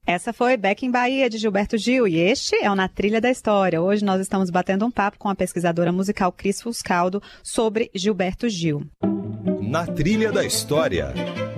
Essa foi Beck em Bahia, de Gilberto Gil, e este é o Na Trilha da História. Hoje nós estamos batendo um papo com a pesquisadora musical Cris Fuscaldo sobre Gilberto Gil. Na Trilha da História.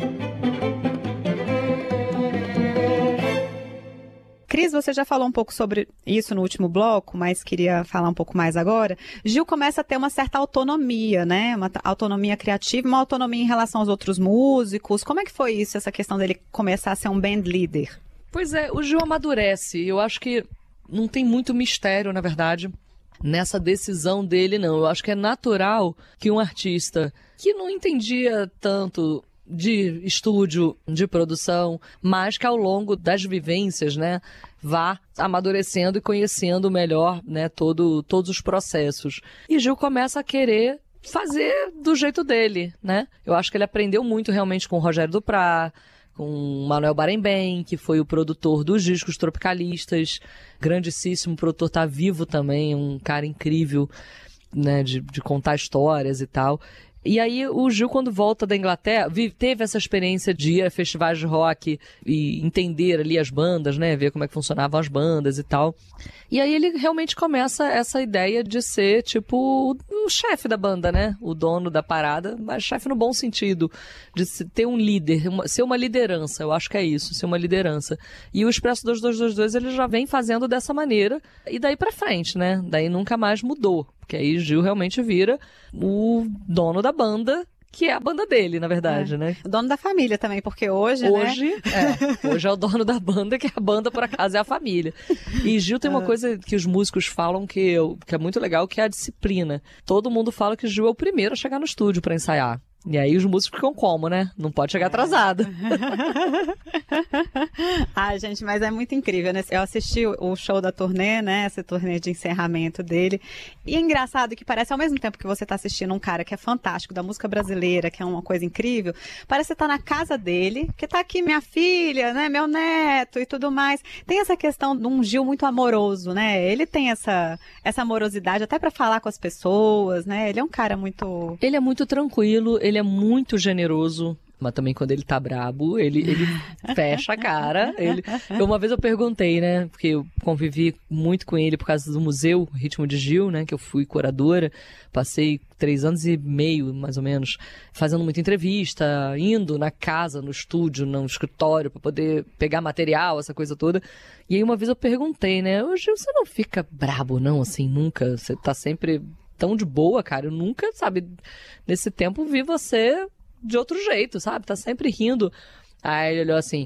Cris, você já falou um pouco sobre isso no último bloco, mas queria falar um pouco mais agora. Gil começa a ter uma certa autonomia, né? Uma autonomia criativa, uma autonomia em relação aos outros músicos. Como é que foi isso, essa questão dele começar a ser um band leader? Pois é, o Gil amadurece. Eu acho que não tem muito mistério, na verdade, nessa decisão dele, não. Eu acho que é natural que um artista que não entendia tanto de estúdio, de produção, mas que ao longo das vivências, né, vá amadurecendo e conhecendo melhor, né, todos os processos. E Gil começa a querer fazer do jeito dele, né? Eu acho que ele aprendeu muito realmente com o Rogério Duprat, com o Manuel Barenboim, que foi o produtor dos discos Tropicalistas, grandíssimo produtor, tá vivo também, um cara incrível, né, de contar histórias e tal. E aí o Gil, quando volta da Inglaterra, teve essa experiência de ir a festivais de rock e entender ali as bandas, né? Ver como é que funcionavam as bandas e tal. E aí ele realmente começa essa ideia de ser, tipo, o chefe da banda, né? O dono da parada, mas chefe no bom sentido. De ter um líder, ser uma liderança. Eu acho que é isso, ser uma liderança. E o Expresso 2222 ele já vem fazendo dessa maneira. E daí pra frente, né? Daí nunca mais mudou. Porque aí Gil realmente vira o dono da banda, que é a banda dele, na verdade, né? O dono da família também, porque hoje é o dono da banda, que a banda, por acaso, é a família. E Gil tem uma coisa que os músicos falam que é muito legal, que é a disciplina. Todo mundo fala que Gil é o primeiro a chegar no estúdio pra ensaiar. E aí os músicos ficam como, né? Não pode chegar atrasado. Ai, gente, mas é muito incrível, né? Eu assisti o show da turnê, né? Essa turnê de encerramento dele. E é engraçado que parece, ao mesmo tempo que você tá assistindo um cara que é fantástico, da música brasileira, que é uma coisa incrível, parece que você tá na casa dele, que tá aqui minha filha, né? Meu neto e tudo mais. Tem essa questão de um Gil muito amoroso, né? Ele tem essa amorosidade até pra falar com as pessoas, né? Ele é um cara muito... Ele é muito tranquilo, ele é muito generoso, mas também quando ele tá brabo, ele fecha a cara. Uma vez eu perguntei, né, porque eu convivi muito com ele por causa do museu Ritmo de Gil, né, que eu fui curadora, passei 3 anos e meio, mais ou menos, fazendo muita entrevista, indo na casa, no estúdio, no escritório, para poder pegar material, essa coisa toda. E aí uma vez eu perguntei, né, ô Gil, você não fica brabo não, assim, nunca? Você tá sempre... tão de boa, cara, eu nunca, sabe, nesse tempo vi você de outro jeito, sabe, tá sempre rindo. Aí ele olhou assim,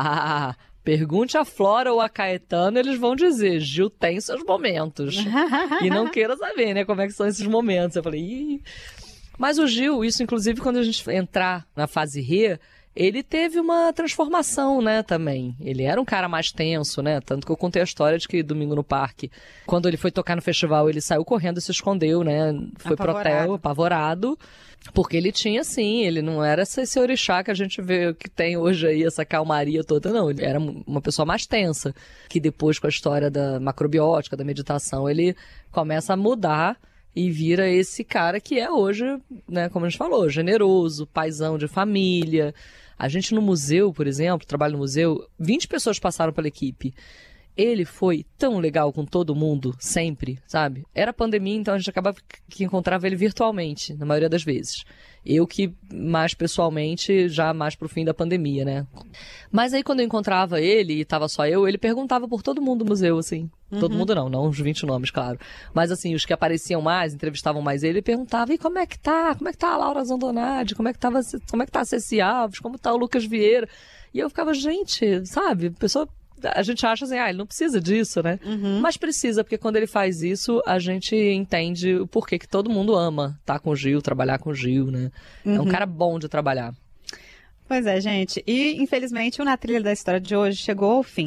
pergunte a Flora ou a Caetano, eles vão dizer, Gil tem seus momentos. E não queira saber, né, como é que são esses momentos. Eu falei, ih. Mas o Gil, isso inclusive quando a gente entrar na fase Rê, ele teve uma transformação, né, também. Ele era um cara mais tenso, né, tanto que eu contei a história de que Domingo no Parque, quando ele foi tocar no festival, ele saiu correndo e se escondeu, né, foi pro hotel, apavorado, porque ele tinha, assim, ele não era esse orixá que a gente vê que tem hoje aí, essa calmaria toda, não. Ele era uma pessoa mais tensa, que depois, com a história da macrobiótica, da meditação, ele começa a mudar e vira esse cara que é hoje, né, como a gente falou, generoso, paizão de família. A gente no museu, por exemplo, trabalho no museu, 20 pessoas passaram pela equipe. Ele foi tão legal com todo mundo, sempre, sabe? Era pandemia, então a gente acabava que encontrava ele virtualmente, na maioria das vezes. Eu que mais pessoalmente, já mais pro fim da pandemia, né? Mas aí quando eu encontrava ele, e tava só eu, ele perguntava por todo mundo do museu, assim. Todo mundo não os 20 nomes, claro. Mas assim, os que apareciam mais, entrevistavam mais ele perguntava, e como é que tá? Como é que tá a Laura Zandonade? Como é que tá a Ceci Alves? Como tá o Lucas Vieira? E eu ficava, gente, sabe? A gente acha assim, ele não precisa disso, né? Mas precisa, porque quando ele faz isso, a gente entende o porquê que todo mundo ama estar com o Gil, trabalhar com o Gil, né? É um cara bom de trabalhar. Pois é, gente. E, infelizmente, o Na Trilha da História de hoje chegou ao fim.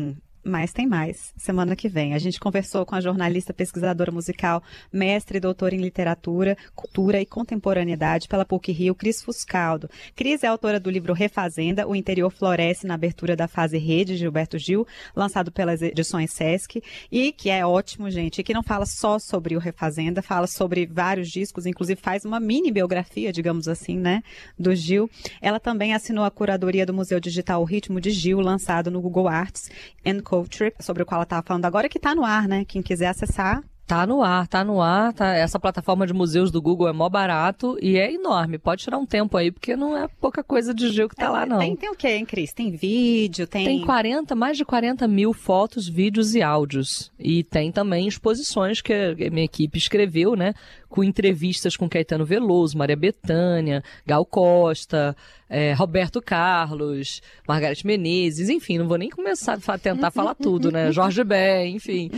mas tem mais. Semana que vem. A gente conversou com a jornalista pesquisadora musical, mestre e doutora em literatura, cultura e contemporaneidade pela PUC-Rio, Cris Fuscaldo. Cris é autora do livro Refazenda, O Interior Floresce na abertura da fase Rede, Gilberto Gil, lançado pelas edições Sesc, e que é ótimo, gente, e que não fala só sobre o Refazenda, fala sobre vários discos, inclusive faz uma mini biografia, digamos assim, né, do Gil. Ela também assinou a curadoria do Museu Digital O Ritmo de Gil, lançado no Google Arts and Culture, sobre o qual ela estava falando agora, que está no ar, né? Quem quiser acessar. Tá no ar. Essa plataforma de museus do Google é mó barato e é enorme. Pode tirar um tempo aí, porque não é pouca coisa de Gil que tá lá, não. Tem o quê, hein, Cris? Tem vídeo, tem mais de 40 mil fotos, vídeos e áudios. E tem também exposições que a minha equipe escreveu, né? Com entrevistas com Caetano Veloso, Maria Bethânia, Gal Costa, Roberto Carlos, Margareth Menezes, enfim, não vou nem começar a tentar falar tudo, né? Jorge Ben, enfim.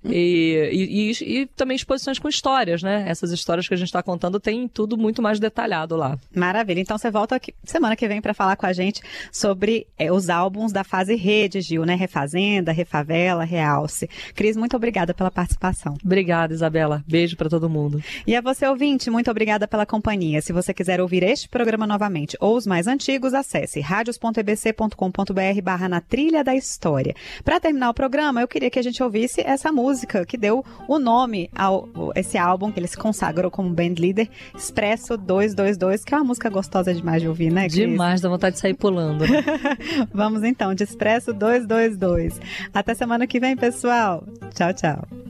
E também exposições com histórias, né? Essas histórias que a gente está contando tem tudo muito mais detalhado lá. Maravilha. Então você volta aqui, semana que vem para falar com a gente sobre os álbuns da fase Rede, Gil, né? Refazenda, Refavela, Realce. Cris, muito obrigada pela participação. Obrigada, Isabela. Beijo para todo mundo. E a você, ouvinte, muito obrigada pela companhia. Se você quiser ouvir este programa novamente ou os mais antigos, acesse radios.ebc.com.br/na trilha da história. Para terminar o programa, eu queria que a gente ouvisse essa música que deu o nome a esse álbum, que ele se consagrou como band leader, Expresso 222, que é uma música gostosa demais de ouvir, né, Cris? Demais, dá vontade de sair pulando. Vamos então, de Expresso 222. Até semana que vem, pessoal. Tchau, tchau.